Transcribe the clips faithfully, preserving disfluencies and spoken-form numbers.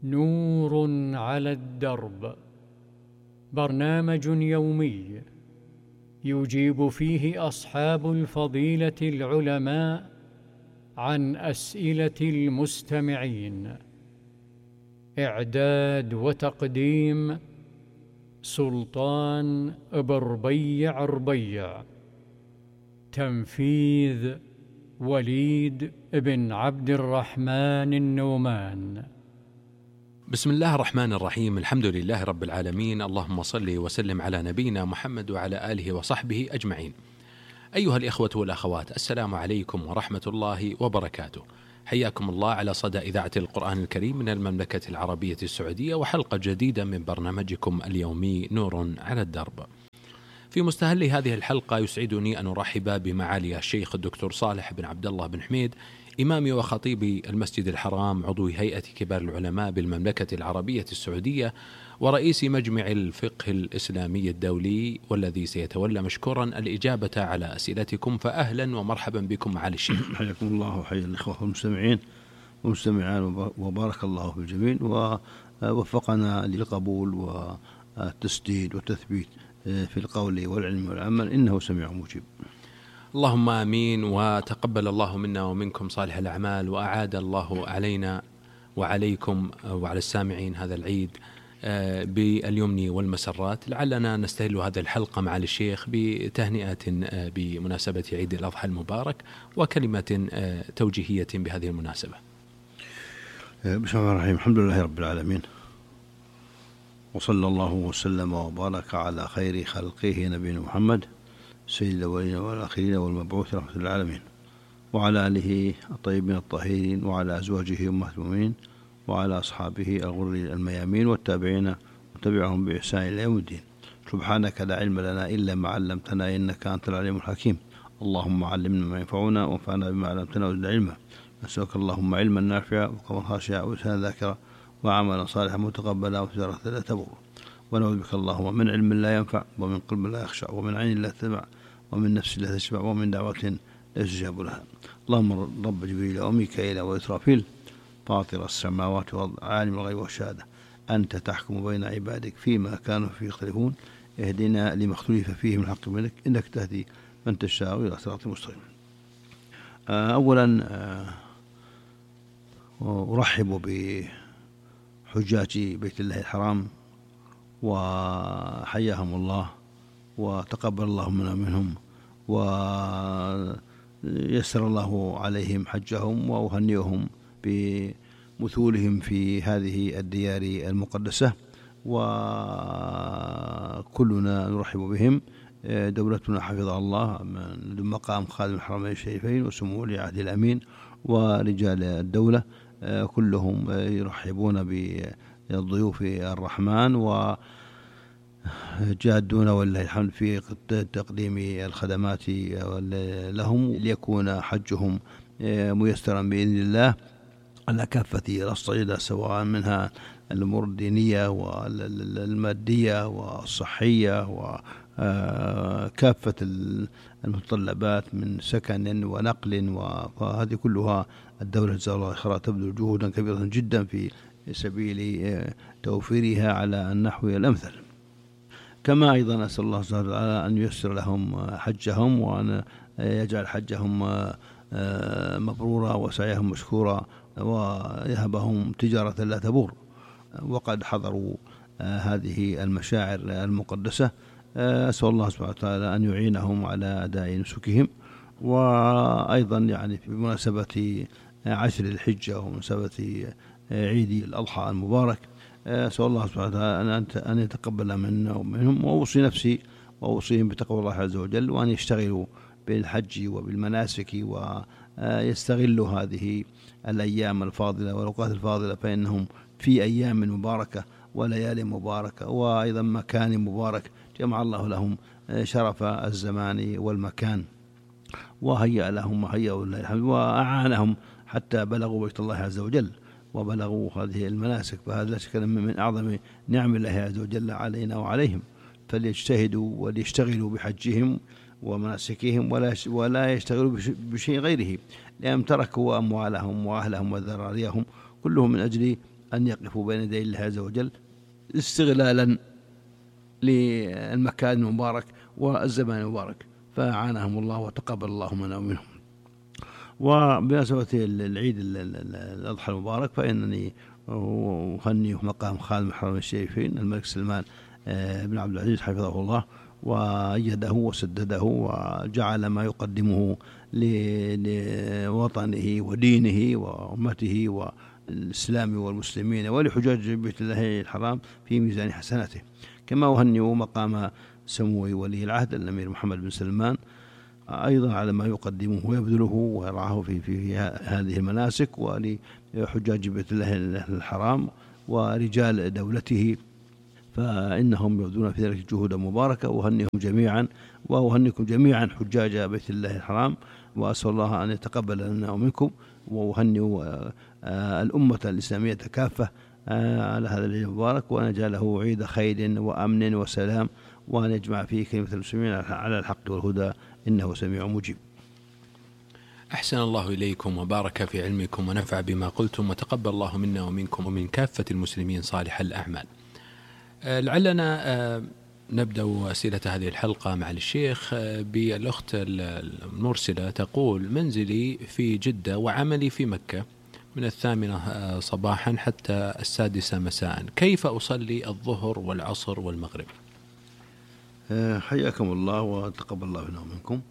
نور على الدرب، برنامج يومي يجيب فيه أصحاب الفضيلة العلماء عن أسئلة المستمعين. إعداد وتقديم سلطان بربيع ربيع. تنفيذ وليد بن عبد الرحمن النومان. بسم الله الرحمن الرحيم. الحمد لله رب العالمين، اللهم صل وسلم على نبينا محمد وعلى آله وصحبه أجمعين. أيها الإخوة والأخوات، السلام عليكم ورحمة الله وبركاته. حياكم الله على صدى إذاعة القرآن الكريم من المملكة العربية السعودية، وحلقة جديدة من برنامجكم اليومي نور على الدرب. في مستهل هذه الحلقة يسعدني أن أرحب بمعالي الشيخ الدكتور صالح بن عبد الله بن حميد، إمام وخطيب المسجد الحرام، عضو هيئة كبار العلماء بالمملكة العربية السعودية، ورئيس مجمع الفقه الإسلامي الدولي، والذي سيتولى مشكورا الإجابة على أسئلتكم. فأهلا ومرحبا بكم معالي الشيخ. حياكم الله وحيا الإخوة المستمعين والمستمعان، وبارك الله في الجميع ووفقنا للقبول والتسديد والتثبيت في القول والعلم والعمل، إنه سميع مجيب. اللهم آمين. وتقبل الله منا ومنكم صالح الأعمال، وأعاد الله علينا وعليكم وعلى السامعين هذا العيد باليمن والمسرات. لعلنا نستهل هذه الحلقة مع الشيخ بتهنئة بمناسبة عيد الأضحى المبارك، وكلمة توجيهية بهذه المناسبة. بسم الله الرحمن الرحيم. الحمد لله رب العالمين، وصلى الله وسلم وبارك على خير خلقه نبينا محمد سيد الأولين والآخرين والمبعوث رحمة للعالمين، وعلى آله الطيبين الطاهرين، وعلى أزواجه أمهات المؤمنين، وعلى أصحابه الغر الميامين، والتابعين وتبعهم بإحسان إلى يوم الدين. سبحانك لا علم لنا إلا ما علمتنا، إنك أنت العليم الحكيم. اللهم علمنا ما ينفعنا، وانفعنا بما علمتنا وزدنا علما. نسألك اللهم علما نافعا وقلبا خاشعا ولسانا ذاكرا وعملا صالحا متقبلا وتجارة لا تبور. ونعوذ بك اللهم من علم لا ينفع، ومن قلب لا يخشع، ومن عين لا تدمع، ومن نفس لا تشبع، ومن دعوة لا يستجاب لها. اللهم رب جبريل وميكائيل وإسرافيل، فاطر السماوات والأرض، عالم الغيب والشهادة، أنت تحكم بين عبادك فيما كانوا فيه يختلفون، اهدنا لما اختلف فيه من حق منك، إنك تهدي من تشاء إلى صراط مستقيم. أولا أرحب بحجاج بيت الله الحرام، وحياهم الله وتقبل الله منا منهم، ويسر الله عليهم حجهم، وأهنئهم بمثولهم في هذه الديار المقدسة، وكلنا نرحب بهم. دولتنا حفظها الله من مقام خادم الحرمين الشريفين وسمو ولي العهد الأمين ورجال الدولة كلهم يرحبون بالضيوف الرحمن، وجادون والله الحمد في تقديم الخدمات لهم، ليكون حجهم ميسرا بإذن الله على كافة الأصعدة، سواء منها الأمور الدينية والمادية والصحية وكافة المتطلبات من سكن ونقل، وهذه كلها الدولة جزاها الله خيرا تبذل جهودا كبيرة جدا في سبيل توفيرها على النحو الأمثل. كما أيضا أسأل الله سبحانه وتعالى أن ييسر لهم حجهم، وأن يجعل حجهم مبرورا وسعيهم مشكورا، ويهبهم تجارة لا تبور. وقد حضروا هذه المشاعر المقدسة، أسأل الله سبحانه وتعالى أن يعينهم على أداء نسكهم. وأيضا يعني في مناسبة عشر الحجة ومناسبة عيد الأضحى المبارك، أسأل الله سبحانه وتعالى أن يتقبل منا ومنهم، وأوصي نفسي وأوصيهم بتقوى الله عز وجل، وأن يشتغلوا بالحج وبالمناسك، ويستغلوا هذه الأيام الفاضلة والأوقات الفاضلة، فإنهم في أيام مباركة وليالي مباركة، وأيضا مكان مبارك جمع الله لهم شرف الزمان والمكان، وهيأ لهم وهيأوا لله الحمد، وأعانهم حتى بلغوا بيت الله عز وجل وبلغوا هذه المناسك. فهذا لا شك من أعظم نعم الله عز وجل علينا وعليهم، فليجتهدوا وليشتغلوا بحجهم ومناسكهم، ولا ولا يشتغلوا بشيء غيره، لأنهم تركوا أموالهم وأهلهم وذراريهم كلهم من أجل أن يقفوا بين يدي الله عز وجل استغلالا للمكان المبارك والزمان المبارك، فأعانهم الله وتقبل الله منا ومنهم. وبمناسبة العيد الأضحى المبارك فإنني أهني مقام خادم الحرمين الشريفين الملك سلمان بن عبد العزيز حفظه الله وأيده وسدده وجعل ما يقدمه لوطنه ودينه وأمته والإسلام والمسلمين ولحجاج بيت الله الحرام في ميزان حسناته. كما أهنئ مقام سمو ولي العهد الأمير محمد بن سلمان أيضا على ما يقدمه ويبذله ويرعاه في, في هذه المناسك ولحجاج بيت الله الحرام ورجال دولته، فإنهم يبذلون في ذلك جهودا مباركة. وأهنئهم جميعا وأهنئكم جميعا حجاج بيت الله الحرام، وأسأل الله أن يتقبل منا ومنكم، وأهنئ الأمة الإسلامية كافة على هذا العيد المبارك، وأن يجعله عيد خير وأمن وسلام، وأن يجمع فيه كلمة المسلمين على الحق والهدى، إنه سميع مجيب. أحسن الله إليكم وبارك في علمكم ونفع بما قلتم، وتقبل الله منا ومنكم ومن كافة المسلمين صالح الأعمال. لعلنا نبدأ أسئلة هذه الحلقة مع الشيخ بالأخت المرسلة تقول: منزلي في جدة وعملي في مكة من الثامنة صباحا حتى السادسة مساء، كيف أصلي الظهر والعصر والمغرب؟ حياكم الله وتقبل الله منا ومنكم.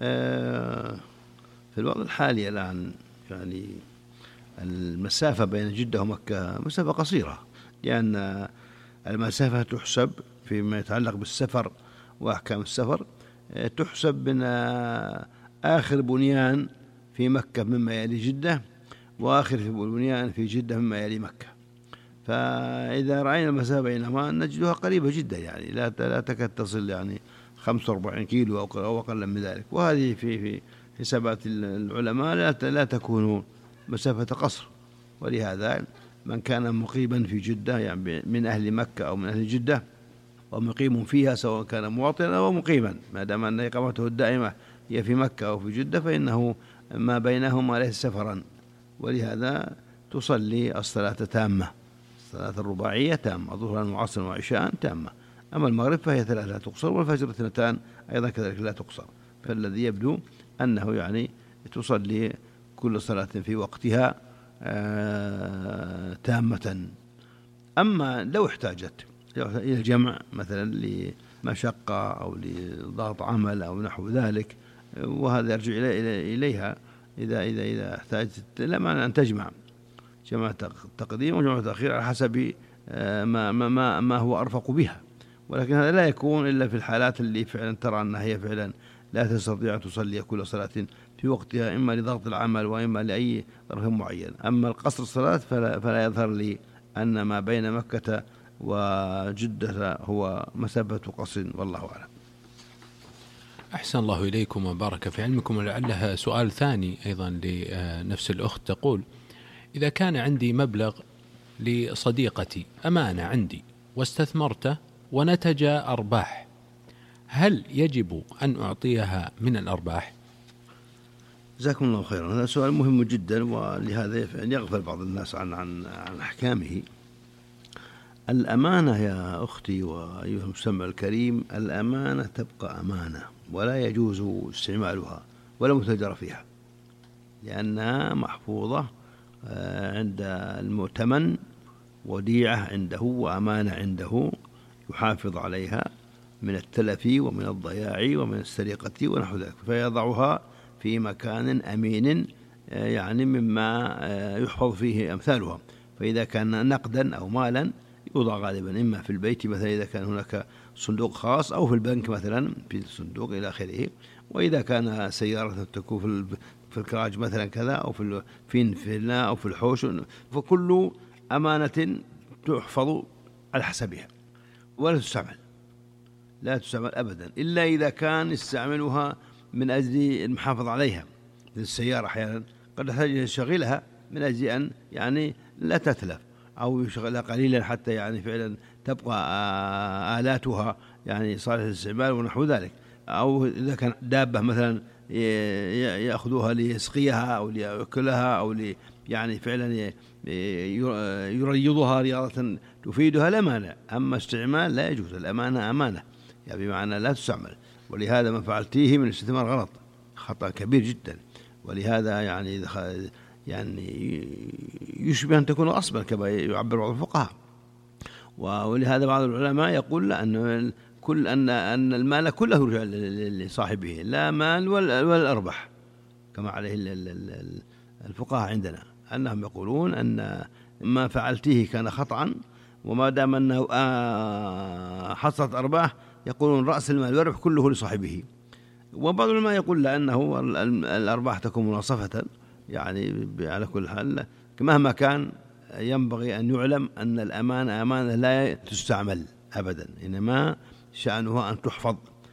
في الوضع الحالي الآن يعني المسافة بين جدة ومكة مسافة قصيرة، لأن المسافة تحسب فيما يتعلق بالسفر وأحكام السفر، تحسب من آخر بنيان في مكة مما يلي جدة، وآخر بنيان في جدة مما يلي مكة. فإذا رأينا المسافة بينهما نجدها قريبة جدا، يعني لا لا تكاد تصل يعني خمسة وأربعين كيلو أو أقل من ذلك، وهذه في في حسابات العلماء لا لا تكون مسافة قصر. ولهذا من كان مقيما في جدة يعني من أهل مكة أو من أهل جدة ومقيم فيها، سواء كان مواطنا أو مقيما، ما دام أن إقامته الدائمة هي في مكة أو في جدة، فإنه ما بينهما ليس سفرا، ولهذا تصلي الصلاة تامة، الصلاة الرباعية تامة، ظهرا وعصرا وعشاء تامة. أما المغرب فهي ثلاث لا تقصر، والفجر اثنتان أيضا كذلك لا تقصر. فالذي يبدو أنه يعني تصلي كل صلاة في وقتها آه تامة. أما لو احتاجت إلى الجمع مثلا لمشقة أو لضغط عمل أو نحو ذلك، وهذا يرجع إليها إذا إذا إذا احتاجت، لا معنى أن تجمع جمع تقديم وجمع تأخير على حسب ما ما ما هو أرفق بها، ولكن هذا لا يكون إلا في الحالات اللي فعلا ترى أنها هي فعلا لا تستطيع أن تصلي كل صلاة في وقتها، إما لضغط العمل وإما لأي ظرف معين. أما القصر الصلاة فلا, فلا يظهر لي أن ما بين مكة وجدة هو مسافة قصر، والله أعلم. أحسن الله إليكم وبارك في علمكم. ولعلها سؤال ثاني أيضا لنفس الأخت تقول: إذا كان عندي مبلغ لصديقتي أمانة عندي واستثمرته ونتج أرباح، هل يجب أن أعطيها من الأرباح؟ جزاكم الله خيرا. هذا سؤال مهم جدا، ولهذا يغفل بعض الناس عن عن عن أحكامه. الأمانة يا أختي وأيها المستمع الكريم، الأمانة تبقى أمانة ولا يجوز استعمالها ولا متاجرة فيها، لأنها محفوظة عند المؤتمن، وديعة عنده وأمانة عنده يحافظ عليها من التلف ومن الضياع ومن السرقة ونحو ذلك، فيضعها في مكان أمين يعني مما يحفظ فيه أمثالها. فإذا كان نقدا أو مالا يوضع غالبا إما في البيت مثلا إذا كان هناك صندوق خاص، أو في البنك مثلا في الصندوق إلى آخره. وإذا كان سيارة تكون في الكراج مثلا كذا، أو في في الفيلا أو في الحوش، فكل أمانة تحفظ على حسبها ولا تستعمل، لا تستعمل أبدا، إلا إذا كان يستعملها من أجل المحافظة عليها. السيارة أحيانا قد يحتاج يشغلها من أجل أن يعني لا تتلف، أو يشغلها قليلا حتى يعني فعلا تبقى آلاتها يعني صالحة للاستعمال ونحو ذلك. أو إذا كان دابة مثلا يأخذوها ليسقيها أو ليأكلها أو لي يعني فعلا يريضها رياضة تفيدها لا مانع، أما استعمال لا يجوز. الأمانة أمانة يعني بمعنى لا تستعمل، ولهذا ما فعلتيه من الاستثمار غلط، خطأ كبير جدا. ولهذا يعني يعني يشبه أن تكون غصبا كما يعبر بعض الفقهاء. ولهذا بعض العلماء يقول لا، أن كل أن أن المال كله يرجع لصاحبه، لا مال ولا الأرباح، كما عليه الفقهاء عندنا، أنهم يقولون أن ما فعلته كان خطأ، وما دام أنه حصلت أرباح يقولون رأس المال والربح كله لصاحبه. وبعض العلماء يقول لأنه الأرباح تكون مناصفة، يعني على كل حال مهما كان ينبغي أن يعلم أن الأمانة أمانة لا تستعمل أبدا، إنما شأنها أن تحفظ